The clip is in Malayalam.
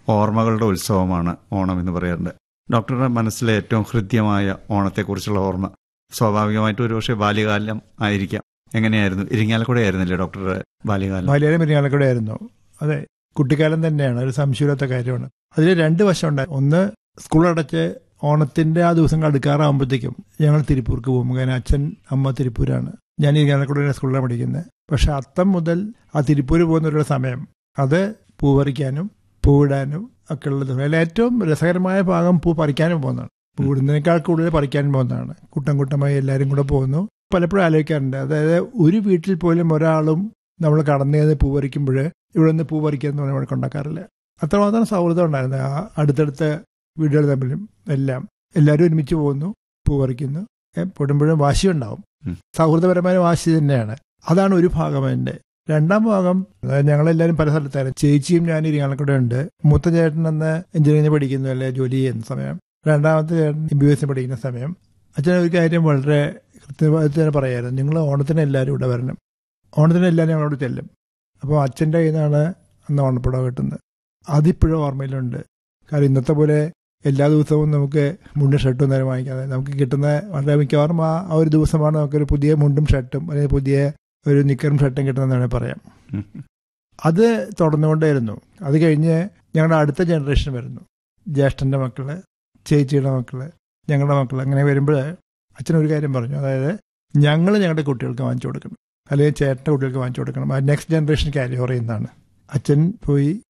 ഓർമ്മകളുടെ ഉത്സവമാണ് ഓണം എന്ന് പറയാറുണ്ട്. ഡോക്ടറുടെ മനസ്സിലെ ഏറ്റവും ഹൃദ്യമായ ഓണത്തെക്കുറിച്ചുള്ള ഓർമ്മ സ്വാഭാവികമായിട്ടും ഒരുപക്ഷെ ബാല്യകാലം ആയിരിക്കാം. എങ്ങനെയായിരുന്നു? ഇരിങ്ങാലക്കുട ആയിരുന്നില്ലേ ഡോക്ടറുടെ ബാല്യകാലം? ബാല്യകാലം ഇരിങ്ങാലക്കുട ആയിരുന്നു. അതെ, കുട്ടിക്കാലം തന്നെയാണ്, ഒരു സംശയമില്ലാത്ത കാര്യമാണ്. അതിൽ രണ്ട് വശമുണ്ടായി. ഒന്ന്, സ്കൂൾ അടച്ച് ഓണത്തിന്റെ ആ ദിവസം അടുക്കാറാകുമ്പോഴത്തേക്കും ഞങ്ങൾ തിരുപ്പൂർക്ക് പോകും. കാരണം അച്ഛൻ അമ്മ തിരുപ്പൂരാണ്, ഞാൻ ഇരിങ്ങാലക്കുട സ്കൂളിലാണ് പഠിക്കുന്നത്. പക്ഷെ അത്തം മുതൽ ആ തിരുപ്പൂർ പോകുന്നവരുടെ സമയം അത് പൂ പറിക്കാനും പൂവിടാനും ഒക്കെ ഉള്ളത്. അതിൽ ഏറ്റവും രസകരമായ ഭാഗം പൂ പറിക്കാനും പോകുന്നതാണ്. പൂവിടുന്നതിനേക്കാൾ കൂടുതൽ പറിക്കാനും പോകുന്നതാണ്. കൂട്ടം കൂട്ടമായി എല്ലാവരും കൂടെ പോകുന്നു. പലപ്പോഴും ആലോചിക്കാറുണ്ട്, അതായത് ഒരു വീട്ടിൽ പോലും ഒരാളും നമ്മൾ കടന്നു പൂ പറിക്കുമ്പോൾ ഇവിടെ നിന്ന് പൂ പറിക്കാന്ന് പറഞ്ഞാൽ വഴക്കുണ്ടാക്കാറില്ല. അത്രമാത്രം സൗഹൃദം ഉണ്ടായിരുന്നു. ആ അടുത്തടുത്ത വീടുകൾ തമ്മിലും എല്ലാം എല്ലാവരും ഒരുമിച്ച് പോകുന്നു, പൂ പറിക്കുന്നു. പൊടുമ്പോഴും വാശിയുണ്ടാവും, സൗഹൃദപരമായ വാശി തന്നെയാണ്. അതാണ് ഒരു ഭാഗം. എൻ്റെ രണ്ടാം ഭാഗം, അതായത് ഞങ്ങളെല്ലാവരും പല സ്ഥലത്തായിരുന്നു. ചേച്ചിയും ഞാൻ ഇരിങ്ങാലക്കുട ഉണ്ട്. മൂത്ത ചേട്ടൻ അന്ന് എഞ്ചിനീയറിംഗ് പഠിക്കുന്നു, അല്ലെ ജോലി ചെയ്യുന്ന സമയം. രണ്ടാമത്തെ ചേട്ടൻ MBBS പഠിക്കുന്ന സമയം. അച്ഛൻ ഒരു കാര്യം വളരെ കൃത്യമായിട്ട് തന്നെ പറയായിരുന്നു, നിങ്ങൾ ഓണത്തിന് എല്ലാവരും ഇവിടെ വരണം. ഓണത്തിന് എല്ലാവരും ഞങ്ങളോട് ചെല്ലും. അപ്പോൾ അച്ഛൻ്റെ കയ്യിൽ നിന്നാണ് അന്ന് ഓണപ്പുടവ കിട്ടുന്നത്. അതിപ്പോഴും ഓർമ്മയിലുണ്ട്. കാരണം ഇന്നത്തെ പോലെ എല്ലാ ദിവസവും നമുക്ക് മുണ്ടും ഷർട്ടും നേരം വാങ്ങിക്കാതെ നമുക്ക് കിട്ടുന്ന വളരെ മിക്കവാറും ആ ഒരു ദിവസമാണ് നമുക്കൊരു പുതിയ മുണ്ടും ഷർട്ടും അല്ലെങ്കിൽ പുതിയ ഒരു നിക്കറും ഷർട്ടും കിട്ടുന്നതെന്ന് പറയാം. അത് തുടർന്നുകൊണ്ടേയിരുന്നു. അത് കഴിഞ്ഞ് ഞങ്ങളുടെ അടുത്ത ജനറേഷൻ വരുന്നു. ജ്യേഷ്ഠൻ്റെ മക്കള്, ചേച്ചിയുടെ മക്കള്, ഞങ്ങളുടെ മക്കൾ. അങ്ങനെ വരുമ്പോൾ അച്ഛനൊരു കാര്യം പറഞ്ഞു, അതായത് ഞങ്ങൾ ഞങ്ങളുടെ കുട്ടികൾക്ക് വാങ്ങിച്ചു കൊടുക്കണം, അല്ലെങ്കിൽ ചേട്ടൻ്റെ കുട്ടികൾക്ക് വാങ്ങിച്ചു കൊടുക്കണം. ആ നെക്സ്റ്റ് ജനറേഷൻ ക്യാരി ഓവർ ചെയ്യുന്നതാണ്. അച്ഛൻ പോയി